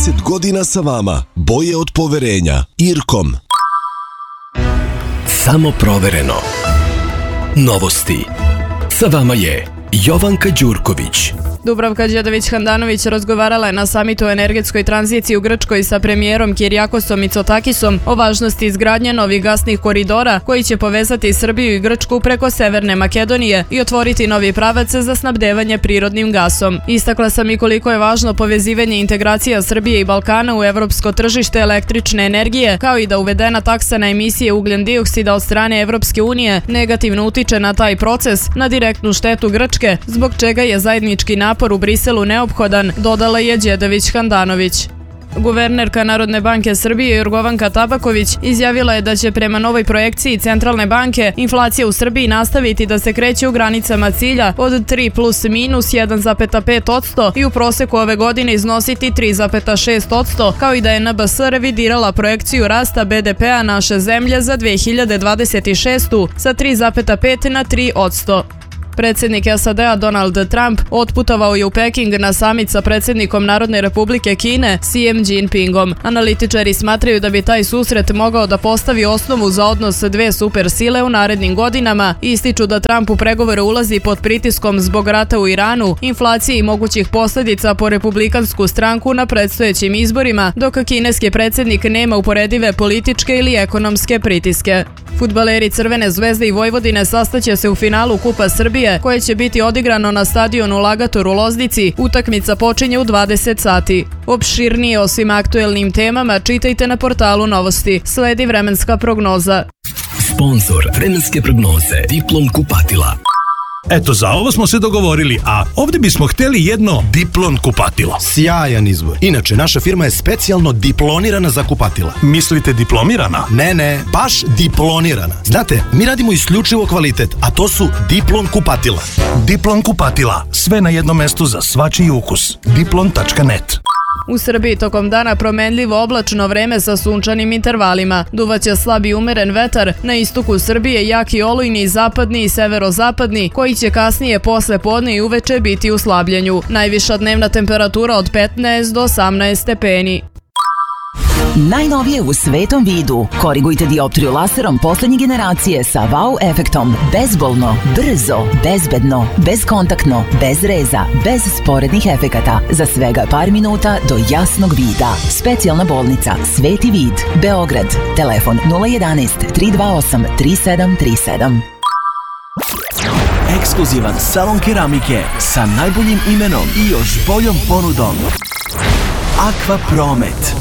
30 godina sa vama. Boje od poverenja. Irkom. Samo provereno. Novosti. Sa vama je Jovanka Đurković. Dubravka Đedović-Handanović razgovarala je na samitu o energetskoj tranziciji u Grčkoj sa premijerom Kirijakosom Mitsotakisom o važnosti izgradnje novih gasnih koridora koji će povezati Srbiju i Grčku preko Severne Makedonije i otvoriti novi pravac za snabdevanje prirodnim gasom. Istakla sam i koliko je važno povezivanje integracija Srbije i Balkana u evropsko tržište električne energije, kao i da uvedena taksa na emisije ugljen-dioksida od strane Evropske unije negativno utiče na taj proces, na direktnu štetu Grčke, zbog čega je zajednički napor u Briselu neophodan, dodala je Đedović-Handanović. Guvernerka Narodne banke Srbije Jorgovanka Tabaković izjavila je da će prema novoj projekciji Centralne banke inflacija u Srbiji nastaviti da se kreće u granicama cilja od 3 plus minus 1,5% i u proseku ove godine iznositi 3,6%, kao i da je NBS revidirala projekciju rasta BDP-a naše zemlje za 2026. sa 3,5 na 3%. Predsjednik SAD-a Donald Trump otputovao je u Peking na samit sa predsjednikom Narodne republike Kine Xijem Jinpingom. Analitičari smatraju da bi taj susret mogao da postavi osnovu za odnos dve supersile u narednim godinama i ističu da Trump u pregovore ulazi pod pritiskom zbog rata u Iranu, inflacije i mogućih posljedica po republikansku stranku na predstojećim izborima, dok kineski predsjednik nema uporedive političke ili ekonomske pritiske. Fudbaleri Crvene zvezde i Vojvodine sastaće se u finalu Kupa Srbije, koje će biti odigrano na stadionu Lagator u Loznici. Utakmica počinje u 20 sati. Opširnije o svim aktuelnim temama čitajte na portalu Novosti. Sledi vremenska prognoza. Sponzor vremenske prognoze Diplom kupatila. Eto, za ovo smo se dogovorili, a ovdje bismo htjeli jedno Diplon kupatilo. Sjajan izbor. Inače, naša firma je specijalno diplonirana za kupatila. Mislite diplomirana? Ne, baš diplonirana. Znate, mi radimo isključivo kvalitet, a to su Diplon kupatila. Diplon kupatila. Sve na jednom mestu za svačiji ukus. Diplon.net. U Srbiji tokom dana promenljivo oblačno vreme sa sunčanim intervalima. Duvaće slab i umeren vetar, na istoku Srbije jaki olujni, zapadni i severozapadni, koji će kasnije posle podne i uveče biti u slabljenju. Najviša dnevna temperatura od 15 do 18 stepeni. Najnovije u svetom vidu. Korigujte dioptriju laserom poslednje generacije sa wow efektom. Bezbolno, brzo, bezbedno, bezkontaktno, bez reza, bez sporednih efekata. Za svega par minuta do jasnog vida. Specijalna bolnica Sveti vid, Beograd. Telefon 011 328 3737. Ekskluzivan salon keramike sa najboljim imenom i još boljom ponudom. Aqua Promet.